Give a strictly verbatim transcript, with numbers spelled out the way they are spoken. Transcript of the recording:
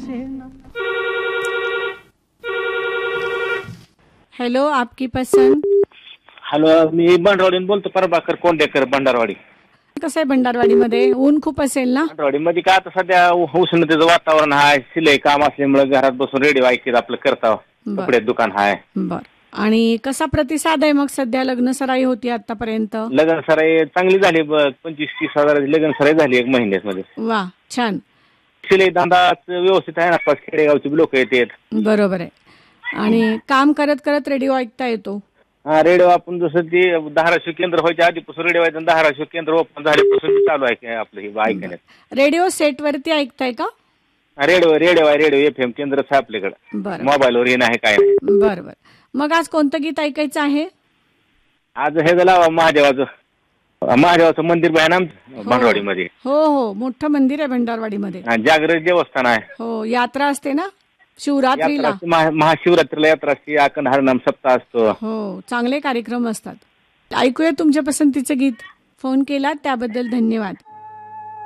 Hello, आपकी पसंद. Hello, मी भंडारवाडीहून बोलतो, प्रभाकर कोंडेकर, भंडारवाडी. कसं आहे भंडारवाडीमध्ये? ऊन खूप असेल ना? भंडारवाडीमध्ये काय आता सध्या उष्णतेचं वातावरण आहे, शिलाई काम असल्यामुळे घरात बसून रेडिओ ऐकत आपलं करता. कपडे दुकान आहे. बर. आणि कसा प्रतिसाद आहे मग सध्या? लग्न सराई होती आतापर्यंत? लग्न सराई चांगली झाली, पंचवीस तीस हजाराची लग्न सराई झाली एक महिन्यामध्ये. वा, छान. शिलाई धंदा व्यवस्थित आहे ना, पाच खेडेगावची लोक येतात. बरोबर आहे. आणि काम करत करत रेडिओ ऐकता येतो. हा, रेडिओ आपण जसं ते धाराशिव केंद्र व्हायच्या आधीपासून रेडिओ आहे, धाराशिव केंद्र ओपन झाल्यापासून चालू आहे आपलं हे ऐकण्यात. रेडिओ सेट वरती ऐकताय का? रेडिओ रेडिओ आहे, रेडिओ एफ एम केंद्रच आहे आपल्याकडे. बरं. मोबाईलवर येणं आहे काय नाही. बरं बरं. मग आज कोणतं गीत ऐकायचं आहे? आज हे झालं महादेवाचं महादेवाचं मंदिर आहे ना भंडारवाडीमध्ये. हो हो, मोठं मंदिर आहे भंडारवाडीमध्ये. जागृत देवस्थान आहे. हो, यात्रा असते ना शिवरात्रीला. महाशिवरात्रीला यात्रा असते, अखंड हरिनाम सप्ताह असतो. हो, चांगले कार्यक्रम असतात. ऐकूया तुमच्या पसंतीचं गीत. फोन केला त्याबद्दल धन्यवाद.